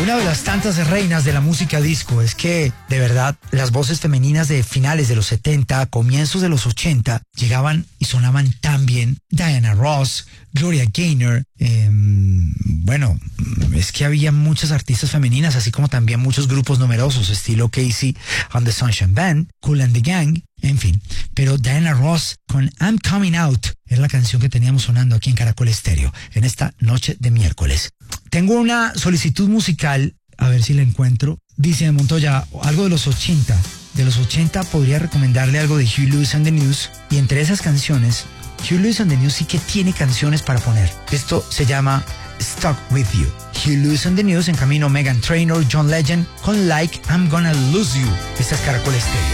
Una de las tantas reinas de la música disco es que, de verdad, las voces femeninas de finales de los 70, comienzos de los 80, llegaban y sonaban tan bien. Diana Ross, Gloria Gaynor, bueno, es que había muchas artistas femeninas, así como también muchos grupos numerosos, estilo Casey and the Sunshine Band, Kool and the Gang, en fin. Pero Diana Ross con I'm Coming Out es la canción que teníamos sonando aquí en Caracol Estéreo, en esta noche de miércoles. Tengo una solicitud musical, a ver si la encuentro. Dice Montoya, algo de los 80. De los 80 podría recomendarle algo de Huey Lewis and the News. Y entre esas canciones, Huey Lewis and the News sí que tiene canciones para poner. Esto se llama Stuck With You. Huey Lewis and the News, en camino Meghan Trainor, John Legend, con Like I'm Gonna Lose You. Esta es Caracol Estéreo.